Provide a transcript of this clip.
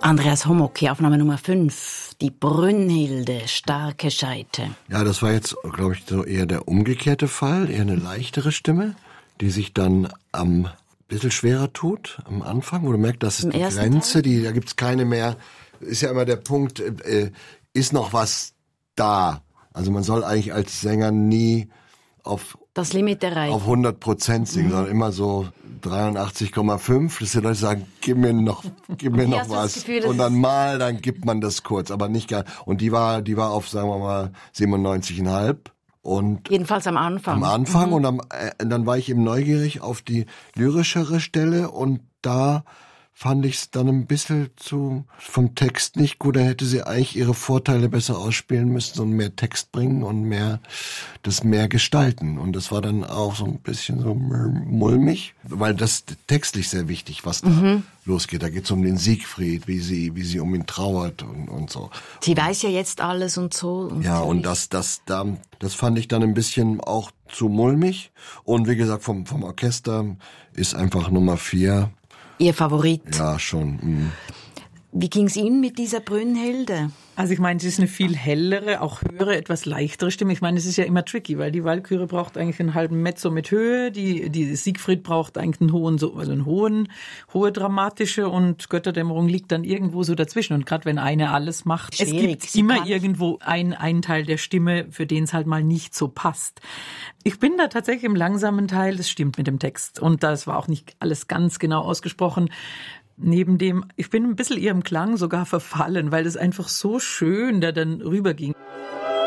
Andreas Hommock, hier Aufnahme Nummer 5. Die Brünnhilde, starke Scheite. Ja, das war jetzt, glaube ich, so eher der umgekehrte Fall, eher eine leichtere Stimme, die sich dann am bisschen schwerer tut am Anfang, wo du merkst, das ist die Grenze, da gibt's keine mehr. Ist ja immer der Punkt, ist noch was da? Also man soll eigentlich als Sänger nie auf das Limit erreichen. Auf 100% singen, sondern immer so 83,5, dass die Leute sagen, gib mir noch was. Gefühl, und dann gibt man das kurz, aber nicht gar. Und die war auf, sagen wir mal, 97,5. Und jedenfalls am Anfang. Und dann war ich eben neugierig auf die lyrischere Stelle und da fand ich es dann ein bisschen vom Text nicht gut. Da hätte sie eigentlich ihre Vorteile besser ausspielen müssen und mehr Text bringen und mehr gestalten. Und das war dann auch so ein bisschen so mulmig, weil das textlich sehr wichtig, was da losgeht. Da geht es um den Siegfried, wie sie um ihn trauert und so. Sie weiß ja jetzt alles und so. Und das fand ich dann ein bisschen auch zu mulmig. Und wie gesagt, vom Orchester ist einfach Nummer 4. Ihr Favorit? Ja, schon. Wie ging's Ihnen mit dieser Brünnhilde? Also ich meine, es ist eine viel hellere, auch höhere, etwas leichtere Stimme. Ich meine, es ist ja immer tricky, weil die Walküre braucht eigentlich einen halben Mezzo mit Höhe, die Siegfried braucht eigentlich einen hohe dramatische und Götterdämmerung liegt dann irgendwo so dazwischen. Und gerade wenn eine alles macht, es gibt immer irgendwo einen Teil der Stimme, für den es halt mal nicht so passt. Ich bin da tatsächlich im langsamen Teil, das stimmt mit dem Text. Und das war auch nicht alles ganz genau ausgesprochen. Neben dem, ich bin ein bisschen ihrem Klang sogar verfallen, weil das einfach so schön da dann rüberging.